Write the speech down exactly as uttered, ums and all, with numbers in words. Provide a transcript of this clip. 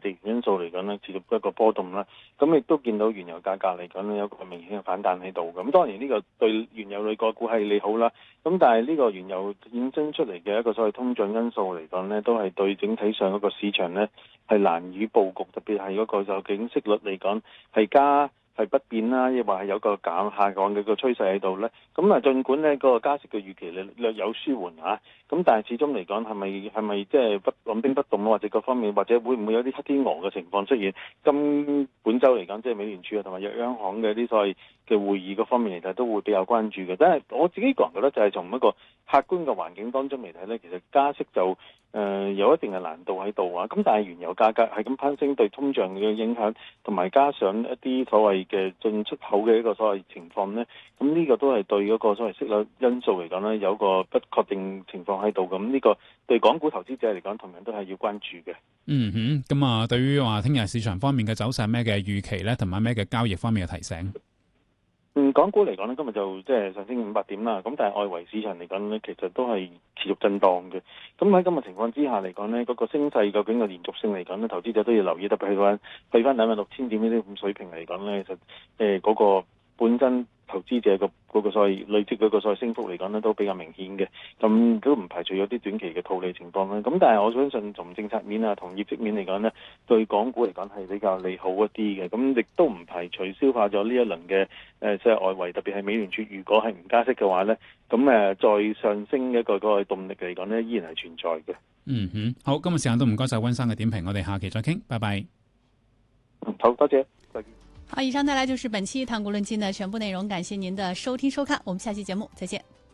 地緣因素嚟講咧，持續一個波動啦。咁亦都見到原油價格嚟講咧，有個明顯嘅反彈喺度。咁當然呢個對原油類個股係利好啦。咁但係呢個原油衍生出嚟嘅一個所謂通脹因素嚟講咧，都係對整體上嗰個市場咧係難以佈局，特別係嗰個就景息率嚟講係加係不變啦，亦或係有個減下降嘅個趨勢喺度咧。咁啊，儘管咧個加息嘅預期略略有舒緩嚇，咁但係始終嚟講係咪係咪即係不按兵不動或者各方面，或者會唔會有啲黑天鵝嘅情況出現？今本週嚟講，即係美聯儲啊同埋央行嘅啲所謂嘅會議嗰方面嚟睇，都會比較關注嘅。但係我自己個人覺得就係從一個客觀嘅環境當中嚟睇咧，其實加息就誒、呃、有一定嘅難度喺度啊。咁但係原油價格係咁攀升，對通脹嘅影響，同埋加上一啲所謂嘅進出口嘅一個所謂情況咧，咁呢個都係對嗰個所謂息率因素嚟講咧，有個不確定情況喺度。咁呢個對港股投資者嚟講，同樣都係要關注嘅。 嗯哼，咁啊，對於話聽日市場方面嘅走勢咩嘅預期咧，同埋咩嘅交易方面嘅提醒？ 嗯，港股嚟講咧，今日就即係上升五百點啦。咁但係外圍市場嚟講咧，其實都係持續震盪嘅。咁喺今日情況之下嚟講咧，嗰、那個升勢究竟個連續性嚟講咧，投資者都要留意。特別係翻去翻兩萬六千點呢啲咁水平嚟講咧，其實誒嗰個本身投資者個嗰個所謂累積嗰個所謂升幅嚟講咧，都比較明顯嘅。咁都唔排除有啲短期嘅套利情況啦。咁但係我相信從政策面啊同業績面嚟講咧，對港股嚟講係比較利好一啲嘅。咁亦都唔排除消化咗呢一輪嘅誒即係外圍，特別係美聯儲如果係唔加息嘅話咧，咁誒再上升一個嗰個動力嚟講咧，依然係存在嘅。 嗯哼，好，今日時間都唔該晒溫生嘅點評，我哋下期再傾，拜拜。 好，多謝，再見。 好，以上帶來就是本期談股論盡的全部內容，感謝您的收聽收看，我們下期節目再見。